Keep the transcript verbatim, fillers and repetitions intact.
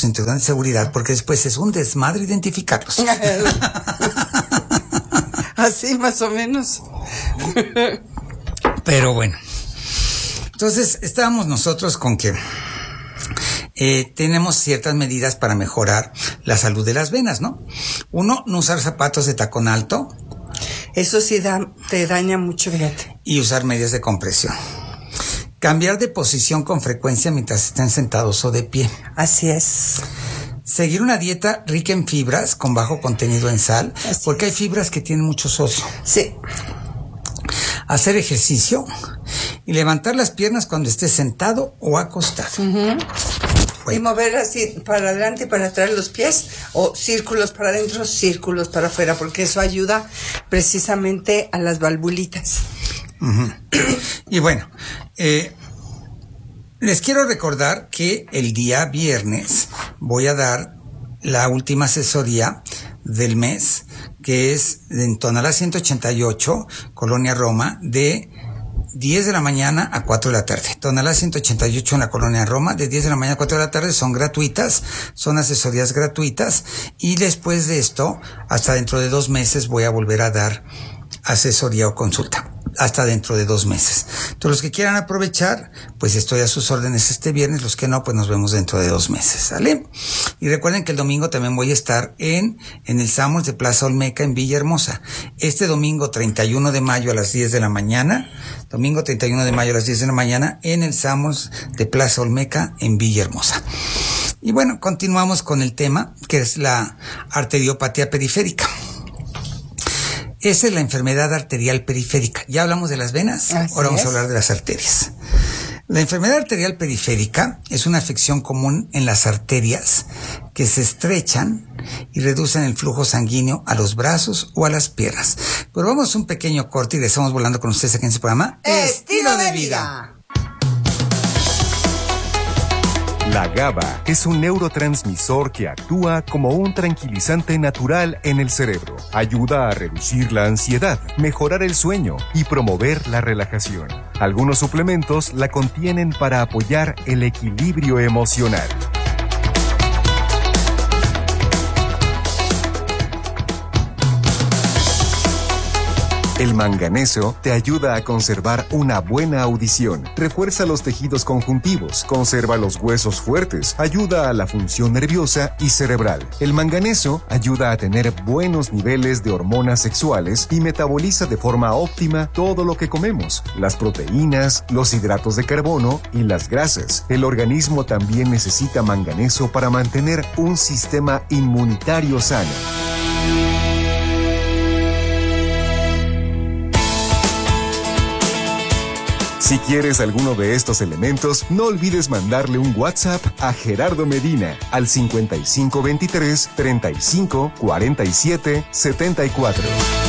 cinturón de seguridad, porque después es un desmadre identificarlos. Así más o menos. Pero bueno, entonces estábamos nosotros con que eh, tenemos ciertas medidas para mejorar la salud de las venas, ¿no? Uno, no usar zapatos de tacón alto. Eso sí da, te daña mucho, fíjate. Y usar medias de compresión. Cambiar de posición con frecuencia mientras estén sentados o de pie. Así es. Seguir una dieta rica en fibras con bajo contenido en sal, Así porque es. Hay fibras que tienen mucho sodio. Sí. Hacer ejercicio y levantar las piernas cuando estés sentado o acostado. Uh-huh. Bueno. Y mover así para adelante y para atrás los pies, o círculos para adentro, círculos para afuera, porque eso ayuda precisamente a las valvulitas. Uh-huh. Y bueno, eh, les quiero recordar que el día viernes voy a dar la última asesoría del mes, que es en Tonalá ciento ochenta y ocho, Colonia Roma, de diez de la mañana a cuatro de la tarde. Tonalá ciento ochenta y ocho en la Colonia Roma, de diez de la mañana a cuatro de la tarde, son gratuitas, son asesorías gratuitas, y después de esto, hasta dentro de dos meses voy a volver a dar asesoría o consulta. Hasta dentro de dos meses. Entonces, los que quieran aprovechar, pues estoy a sus órdenes este viernes. Los que no, pues nos vemos dentro de dos meses, ¿sale? Y recuerden que el domingo también voy a estar en, en el Samos de Plaza Olmeca en Villahermosa. Este domingo treinta y uno de mayo a las diez de la mañana, domingo treinta y uno de mayo a las diez de la mañana, en el Samos de Plaza Olmeca en Villahermosa. Y bueno, continuamos con el tema, que es la arteriopatía periférica. Esa es la enfermedad arterial periférica. Ya hablamos de las venas, Así ahora vamos es. a hablar de las arterias. La enfermedad arterial periférica es una afección común en las arterias que se estrechan y reducen el flujo sanguíneo a los brazos o a las piernas. Pero vamos a un pequeño corte y regresamos volando con ustedes aquí en este programa Estilo de Vida. La GABA es un neurotransmisor que actúa como un tranquilizante natural en el cerebro. Ayuda a reducir la ansiedad, mejorar el sueño y promover la relajación. Algunos suplementos la contienen para apoyar el equilibrio emocional. El manganeso te ayuda a conservar una buena audición, refuerza los tejidos conjuntivos, conserva los huesos fuertes, ayuda a la función nerviosa y cerebral. El manganeso ayuda a tener buenos niveles de hormonas sexuales y metaboliza de forma óptima todo lo que comemos, las proteínas, los hidratos de carbono y las grasas. El organismo también necesita manganeso para mantener un sistema inmunitario sano. Si quieres alguno de estos elementos, no olvides mandarle un WhatsApp a Gerardo Medina al cincuenta y cinco veintitrés, treinta y cinco, cuarenta y siete, setenta y cuatro.